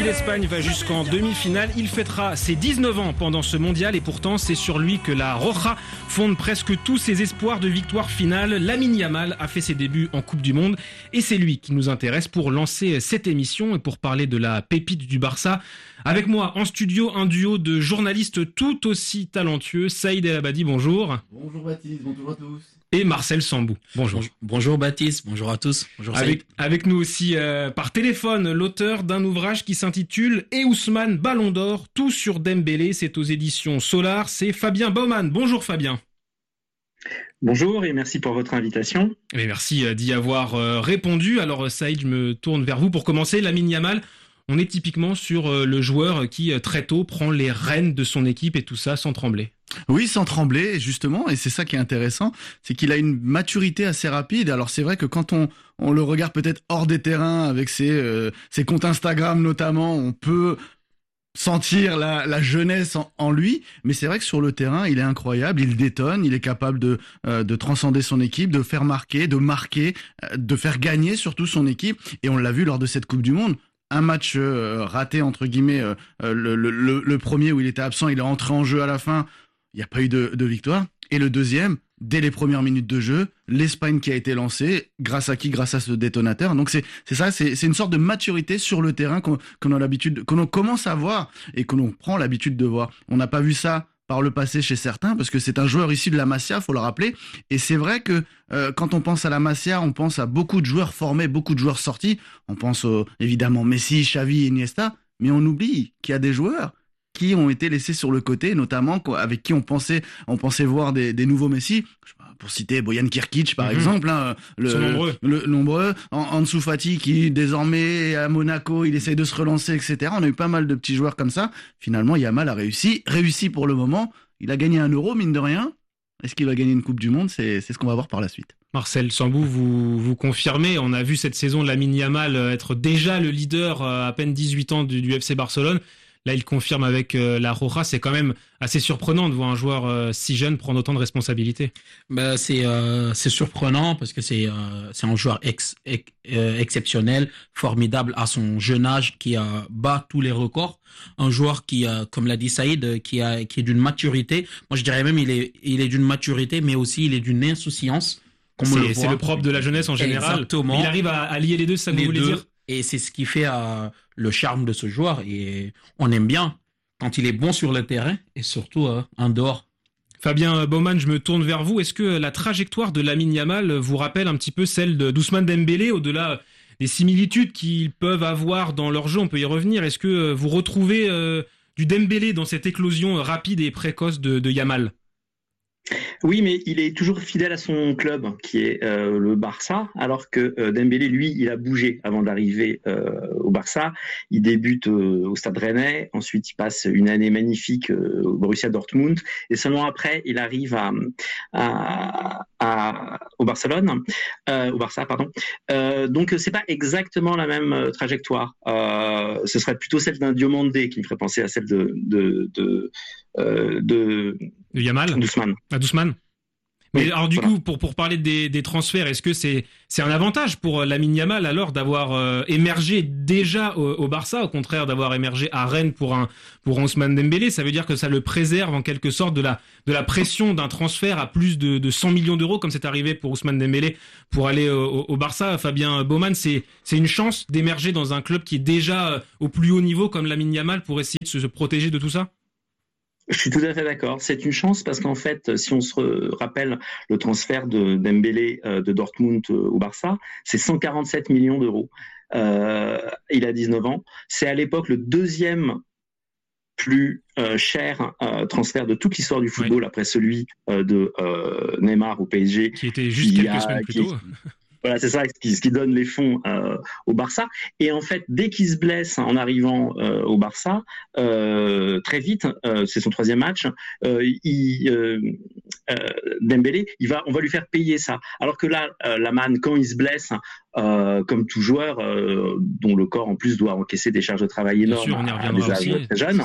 l'Espagne va jusqu'en demi-finale. Il fêtera ses 19 ans pendant ce mondial et pourtant c'est sur lui que la Roja fonde presque tous ses espoirs de victoire finale. Lamine Yamal a fait ses débuts en Coupe du Monde et c'est lui qui nous intéresse pour lancer cette émission et pour parler de la pépite du Barça. Avec moi en studio, un duo de journalistes tout aussi talentueux. Saïd El Abadi, bonjour. Bonjour Baptiste, bonjour à tous. Et Marcel Sambou, bonjour. Bonjour Baptiste, bonjour à tous. Bonjour Saïd. Avec nous aussi par téléphone, l'auteur d'un ouvrage qui s'intitule « Et Ousmane, Ballon d'Or, tout sur Dembélé ». C'est aux éditions Solar, c'est Fabien Baumann. Bonjour Fabien. Bonjour et merci pour votre invitation. Et merci d'y avoir répondu. Alors Saïd, je me tourne vers vous pour commencer. Lamine Yamal, on est typiquement sur le joueur qui très tôt prend les rênes de son équipe et tout ça sans trembler. Oui, sans trembler, justement, et c'est ça qui est intéressant, c'est qu'il a une maturité assez rapide. Alors c'est vrai que quand on le regarde peut-être hors des terrains, avec ses comptes Instagram notamment, on peut sentir la jeunesse en lui, mais c'est vrai que sur le terrain, il est incroyable, il détonne, il est capable de transcender son équipe, de faire marquer, de faire gagner surtout son équipe, et on l'a vu lors de cette Coupe du Monde. Un match raté, entre guillemets, le premier où il était absent, il est rentré en jeu à la fin, il n'y a pas eu de victoire. Et le deuxième, dès les premières minutes de jeu, l'Espagne qui a été lancée, grâce à qui? Grâce à ce détonateur. Donc c'est ça, c'est une sorte de maturité sur le terrain qu'on commence à voir et que l'on prend l'habitude de voir. On n'a pas vu ça par le passé chez certains, parce que c'est un joueur issu de la Masia, faut le rappeler. Et c'est vrai que quand on pense à la Masia, on pense à beaucoup de joueurs formés, beaucoup de joueurs sortis. On pense évidemment Messi, Xavi, Iniesta, mais on oublie qu'il y a des joueurs qui ont été laissés sur le côté, notamment avec qui on pensait voir des nouveaux Messi. Pour citer Bojan Kirkic par exemple, hein, le nombreux, Ansu Fati qui désormais est à Monaco, il essaye de se relancer, etc. On a eu pas mal de petits joueurs comme ça. Finalement, Yamal a réussi pour le moment. Il a gagné 1 euro, mine de rien. Est-ce qu'il va gagner une Coupe du Monde? C'est ce qu'on va voir par la suite. Marcel Sambou, vous confirmez, on a vu cette saison Lamine Yamal être déjà le leader à peine 18 ans du FC Barcelone. Là, il confirme avec la Roja. C'est quand même assez surprenant de voir un joueur si jeune prendre autant de responsabilités. C'est surprenant parce que c'est un joueur exceptionnel, formidable à son jeune âge, qui bat tous les records. Un joueur qui, comme l'a dit Saïd, qui est d'une maturité. Moi, je dirais même il est d'une maturité, mais aussi il est d'une insouciance. C'est le propre de la jeunesse en général. Exactement. Il arrive à lier les deux, c'est ça que vous voulez dire? Et c'est ce qui fait le charme de ce joueur. Et on aime bien quand il est bon sur le terrain et surtout en dehors. Fabien Baumann, je me tourne vers vous. Est-ce que la trajectoire de Lamine Yamal vous rappelle un petit peu celle d'Ousmane Dembélé, au-delà des similitudes qu'ils peuvent avoir dans leur jeu? On peut y revenir. Est-ce que vous retrouvez du Dembélé dans cette éclosion rapide et précoce de Yamal? Oui, mais il est toujours fidèle à son club, qui est le Barça, alors que Dembélé, lui, il a bougé avant d'arriver au Barça. Il débute au Stade Rennais, ensuite il passe une année magnifique au Borussia Dortmund, et seulement après, il arrive au Barça, pardon. Donc c'est pas exactement la même trajectoire. Ce serait plutôt celle d'un Diomandé qui me ferait penser à celle de Yamal, d'Ousmane. Mais oui, alors du coup, pour parler des transferts, est-ce que c'est un avantage pour Lamine Yamal alors d'avoir émergé déjà au Barça, au contraire d'avoir émergé à Rennes pour Ousmane Dembélé? Ça veut dire que ça le préserve en quelque sorte de la pression d'un transfert à plus de 100 millions d'euros, comme c'est arrivé pour Ousmane Dembélé pour aller au Barça. Fabien Baumann, c'est une chance d'émerger dans un club qui est déjà au plus haut niveau comme Lamine Yamal pour essayer de se protéger de tout ça? Je suis tout à fait d'accord. C'est une chance parce qu'en fait, si on se rappelle le transfert de Dembélé de Dortmund au Barça, c'est 147 millions d'euros. Il a 19 ans. C'est à l'époque le deuxième plus cher transfert de toute l'histoire du football, après celui de Neymar au PSG. Qui était juste quelques semaines plus tôt. Voilà, c'est ça, ce qui donne les fonds au Barça. Et en fait, dès qu'il se blesse en arrivant au Barça, très vite, c'est son 3e match, Dembélé, on va lui faire payer ça. Alors que là, Laman, quand il se blesse, comme tout joueur dont le corps en plus doit encaisser des charges de travail énormes à des âges très jeunes,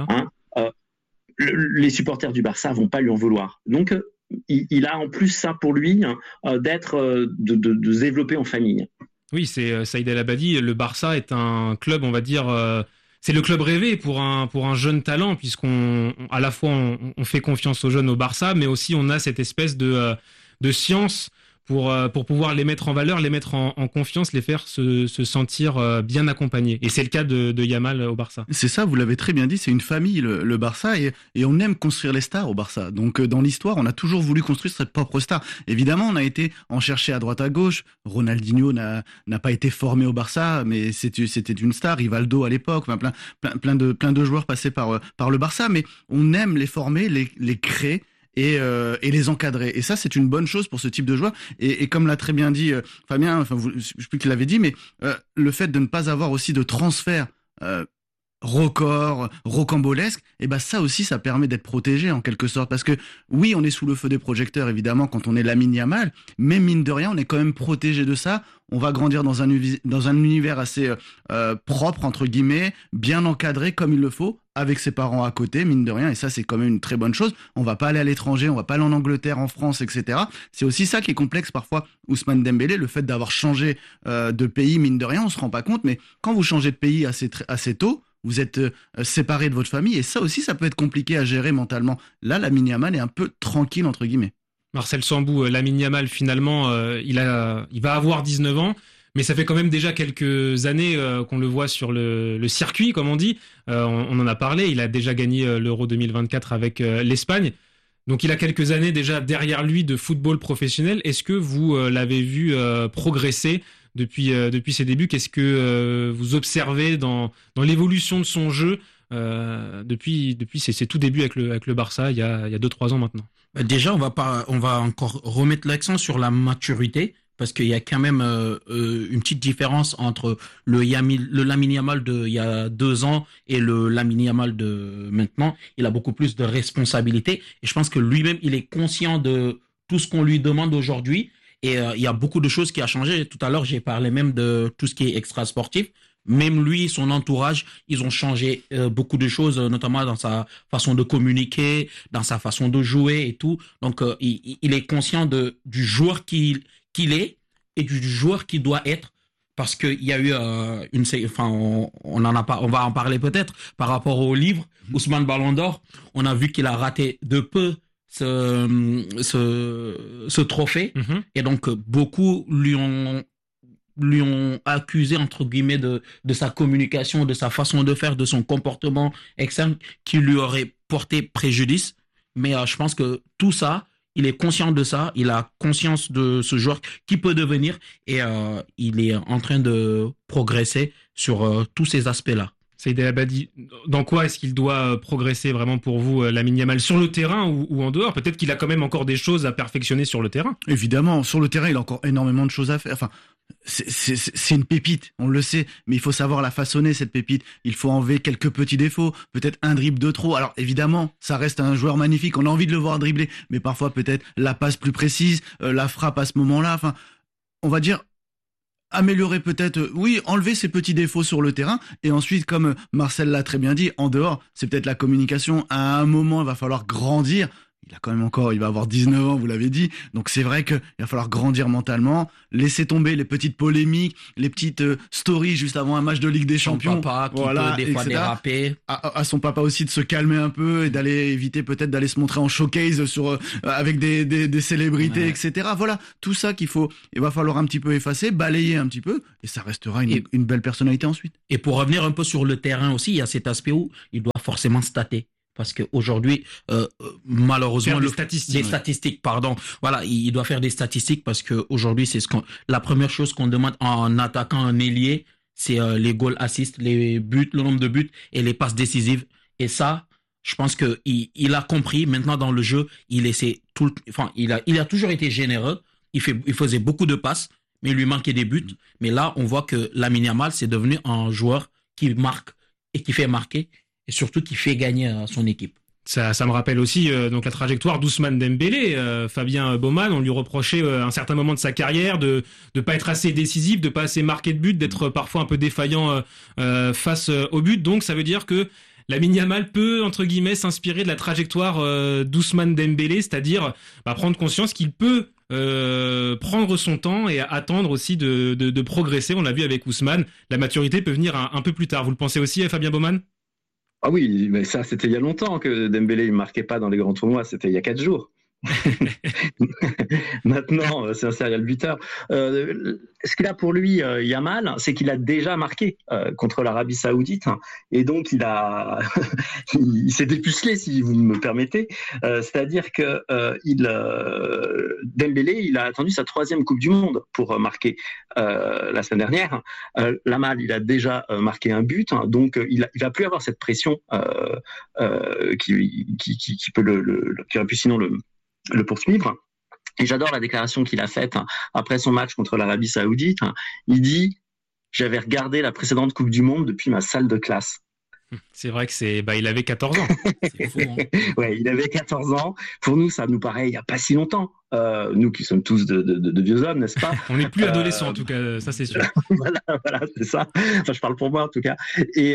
les supporters du Barça vont pas lui en vouloir. Donc il a en plus ça pour lui de se développer en famille. Oui, c'est Saïd El Abadi. Le Barça est un club, on va dire, c'est le club rêvé pour un jeune talent, puisqu'on à la fois on fait confiance aux jeunes au Barça, mais aussi on a cette espèce de science pour pouvoir les mettre en valeur, les mettre en confiance, les faire se sentir bien accompagnés. Et c'est le cas de Yamal au Barça. C'est ça, vous l'avez très bien dit, c'est une famille, le Barça, et on aime construire les stars au Barça. Donc dans l'histoire, on a toujours voulu construire cette propre star. Évidemment, on a été en chercher à droite à gauche. Ronaldinho n'a pas été formé au Barça, mais c'était une star. Rivaldo à l'époque, enfin, plein de joueurs passés par le Barça, mais on aime les former, les créer. Et les encadrer. Et ça, c'est une bonne chose pour ce type de joueur. Et comme l'a très bien dit Fabien, enfin, je sais plus qui l'avait dit, mais le fait de ne pas avoir aussi de transfert record, rocambolesque, et ben ça aussi, ça permet d'être protégé en quelque sorte. Parce que oui, on est sous le feu des projecteurs, évidemment, quand on est Lamine Yamal, mais mine de rien, on est quand même protégé de ça. On va grandir dans un univers assez propre, entre guillemets, bien encadré comme il le faut, avec ses parents à côté, mine de rien, et ça c'est quand même une très bonne chose. On va pas aller à l'étranger, on va pas aller en Angleterre, en France, etc. C'est aussi ça qui est complexe parfois, Ousmane Dembélé, le fait d'avoir changé de pays, mine de rien, on se rend pas compte, mais quand vous changez de pays assez tôt, vous êtes séparé de votre famille, et ça aussi, ça peut être compliqué à gérer mentalement. Là, Lamine Yamal est un peu tranquille, entre guillemets. Marcel Sambou, Lamine Yamal, finalement, il va avoir 19 ans, mais ça fait quand même déjà quelques années qu'on le voit sur le circuit, comme on dit. On en a parlé, il a déjà gagné l'Euro 2024 avec l'Espagne. Donc il a quelques années déjà derrière lui de football professionnel. Est-ce que vous l'avez vu progresser depuis ses débuts? Qu'est-ce que vous observez dans l'évolution de son jeu depuis ses tout débuts avec le Barça il y a 2-3 ans maintenant? Déjà, on va encore remettre l'accent sur la maturité, parce qu'il y a quand même une petite différence entre le Lamine Yamal de il y a 2 ans et le Lamine Yamal de maintenant. Il a beaucoup plus de responsabilités, et je pense que lui-même, il est conscient de tout ce qu'on lui demande aujourd'hui, et il y a beaucoup de choses qui a changé. Tout à l'heure, j'ai parlé même de tout ce qui est extra-sportif. Même lui, son entourage, ils ont changé beaucoup de choses, notamment dans sa façon de communiquer, dans sa façon de jouer et tout. Donc, il est conscient du joueur qu'il est et du joueur qu'il doit être, parce qu'il y a eu on va en parler peut-être par rapport au livre Ousmane Ballon d'Or. On a vu qu'il a raté de peu ce trophée, et donc beaucoup lui ont accusé, entre guillemets, de sa communication, de sa façon de faire, de son comportement externe, qui lui aurait porté préjudice. Mais je pense que tout ça, il est conscient de ça, il a conscience de ce joueur qui peut devenir, et il est en train de progresser sur tous ces aspects-là. Saïd El Abadi, dans quoi est-ce qu'il doit progresser vraiment pour vous, Lamine Yamal, sur le terrain ou en dehors? Peut-être qu'il a quand même encore des choses à perfectionner sur le terrain. Évidemment, sur le terrain, il a encore énormément de choses à faire. Enfin, c'est une pépite, on le sait, mais il faut savoir la façonner, cette pépite. Il faut enlever quelques petits défauts, peut-être un dribble de trop. Alors évidemment, ça reste un joueur magnifique, on a envie de le voir dribbler, mais parfois peut-être la passe plus précise, la frappe à ce moment-là. Enfin, on va dire améliorer peut-être, oui, enlever ces petits défauts sur le terrain, et ensuite, comme Marcel l'a très bien dit, en dehors, c'est peut-être la communication. À un moment, il va falloir grandir. Il a quand même il va avoir 19 ans, vous l'avez dit. Donc c'est vrai qu'il va falloir grandir mentalement, laisser tomber les petites polémiques, les petites stories juste avant un match de Ligue des Champions. Son papa qui peut des fois déraper. À son papa aussi de se calmer un peu et d'aller éviter peut-être d'aller se montrer en showcase avec des célébrités, etc. Voilà, tout ça il va falloir un petit peu effacer, balayer un petit peu, et ça restera une belle personnalité ensuite. Et pour revenir un peu sur le terrain aussi, il y a cet aspect où il doit forcément stater. Parce qu'aujourd'hui, malheureusement, des statistiques, pardon. Voilà, il doit faire des statistiques, parce qu'aujourd'hui, la première chose qu'on demande en attaquant un ailier, c'est les goals assists, les buts, le nombre de buts et les passes décisives. Et ça, je pense que il a compris. Maintenant, dans le jeu, il a toujours été généreux. Il faisait beaucoup de passes, mais il lui manquait des buts. Mais là, on voit que Lamine Yamal, c'est devenu un joueur qui marque et qui fait marquer, et surtout qui fait gagner son équipe. Ça me rappelle aussi donc la trajectoire d'Ousmane Dembélé. Fabien Baumann, on lui reprochait à un certain moment de sa carrière de pas être assez décisif, de pas assez marquer de but, d'être parfois un peu défaillant face au but. Donc ça veut dire que Lamine Yamal peut, entre guillemets, s'inspirer de la trajectoire d'Ousmane Dembélé, c'est-à-dire prendre conscience qu'il peut prendre son temps et attendre aussi de progresser. On l'a vu avec Ousmane, la maturité peut venir un peu plus tard. Vous le pensez aussi, Fabien Baumann? Ah oui, mais ça, c'était il y a longtemps que Dembélé ne marquait pas dans les grands tournois, c'était il y a 4 jours. Maintenant, c'est un serial buteur. Ce qu'il a pour lui, Yamal, c'est qu'il a déjà marqué contre l'Arabie Saoudite, et donc il s'est dépucelé, si vous me permettez. C'est-à-dire que Dembélé, il a attendu sa 3e Coupe du Monde pour marquer la semaine dernière. Yamal, il a déjà marqué un but, donc il va plus avoir cette pression qui aurait pu sinon le poursuivre. Et j'adore la déclaration qu'il a faite après son match contre l'Arabie Saoudite. Il dit « J'avais regardé la précédente Coupe du Monde depuis ma salle de classe ». C'est vrai que il avait 14 ans. C'est fou, hein. Ouais, il avait 14 ans. Pour nous, ça nous paraît il n'y a pas si longtemps. Nous qui sommes tous de vieux hommes, n'est-ce pas? On n'est plus adolescents, en tout cas, ça c'est sûr. voilà, c'est ça. Enfin, je parle pour moi, en tout cas. Et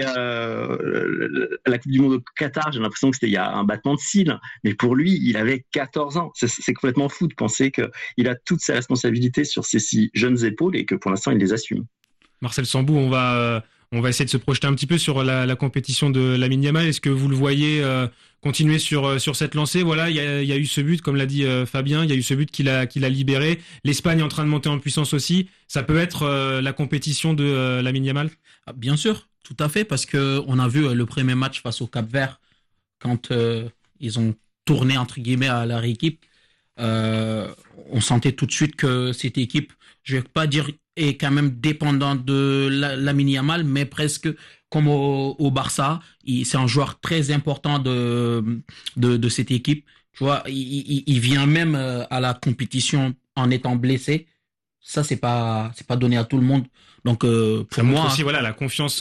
la Coupe du Monde au Qatar, j'ai l'impression que c'était il y a un battement de cils. Mais pour lui, il avait 14 ans. C'est complètement fou de penser qu'il a toutes ses responsabilités sur ses si jeunes épaules et que pour l'instant, il les assume. Marcel Sambou, on va essayer de se projeter un petit peu sur la compétition de Lamine Yamal. Est-ce que vous le voyez continuer sur cette lancée? Voilà, il y a eu ce but, comme l'a dit Fabien, il y a eu ce but qu'il a libéré. L'Espagne est en train de monter en puissance aussi. Ça peut être la compétition de Lamine Yamal? Bien sûr, tout à fait, parce que on a vu le premier match face au Cap-Vert quand ils ont tourné entre guillemets à leur équipe. On sentait tout de suite que cette équipe, je vais pas dire est quand même dépendante de Lamine Yamal, mais presque comme au Barça. C'est un joueur très important de cette équipe. Tu vois, il vient même à la compétition en étant blessé. Ça, c'est pas donné à tout le monde. Donc, pour moi aussi, voilà, la confiance qu'il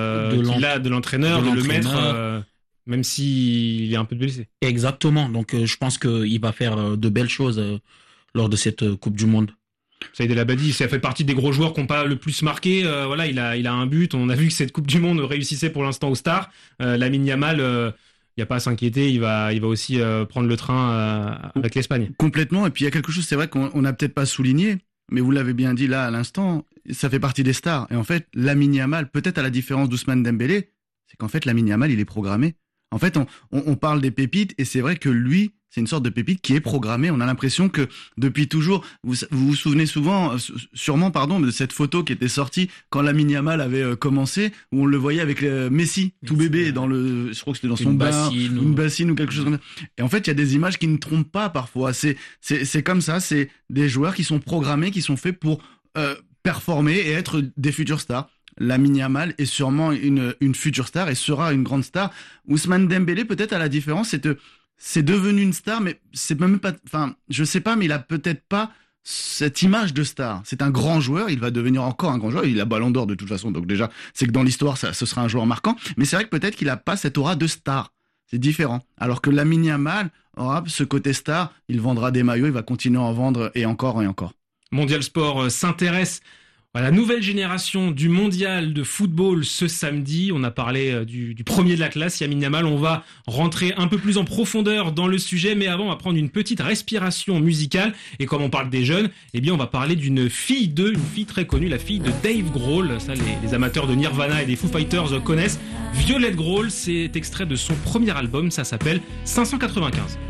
a de l'entraîneur, de le mettre, même s'il est un peu blessé. Exactement. Donc, je pense qu'il va faire de belles choses lors de cette Coupe du Monde. Saïd El Abadi, ça fait partie des gros joueurs qui n'ont pas le plus marqué. Voilà, il a un but. On a vu que cette Coupe du Monde réussissait pour l'instant aux stars. Lamine Yamal, il n'y a pas à s'inquiéter. Il va aussi prendre le train avec l'Espagne. Complètement. Et puis il y a quelque chose, c'est vrai qu'on n'a peut-être pas souligné, mais vous l'avez bien dit là à l'instant, ça fait partie des stars. Et en fait, Lamine Yamal, peut-être à la différence d'Ousmane Dembélé, c'est qu'en fait, Lamine Yamal, il est programmé. En fait, on parle des pépites et c'est vrai que lui, c'est une sorte de pépite qui est programmée. On a l'impression que depuis toujours, vous vous souvenez sûrement, de cette photo qui était sortie quand Lamine Yamal avait commencé, où on le voyait avec Messi, tout bébé, je crois que c'était dans son bain, une bassine ou quelque chose comme ça. Et en fait, il y a des images qui ne trompent pas parfois. C'est comme ça, c'est des joueurs qui sont programmés, qui sont faits pour performer et être des futures stars. Lamine Yamal est sûrement une future star et sera une grande star. Ousmane Dembélé, peut-être à la différence, c'est devenu une star, mais c'est même pas, enfin, je sais pas, mais il a peut-être pas cette image de star. C'est un grand joueur, il va devenir encore un grand joueur. Il a Ballon d'Or de toute façon, donc déjà, c'est que dans l'histoire, ce sera un joueur marquant. Mais c'est vrai que peut-être qu'il a pas cette aura de star. C'est différent. Alors que Lamine Yamal aura ce côté star, il vendra des maillots, il va continuer à en vendre et encore et encore. Mondial Sport s'intéresse à la nouvelle génération du mondial de football ce samedi. On a parlé du premier de la classe, Lamine Yamal. On va rentrer un peu plus en profondeur dans le sujet, mais avant, on va prendre une petite respiration musicale. Et comme on parle des jeunes, eh bien, on va parler d'une fille très connue, la fille de Dave Grohl. Ça, les amateurs de Nirvana et des Foo Fighters connaissent. Violette Grohl, c'est extrait de son premier album. Ça s'appelle 595.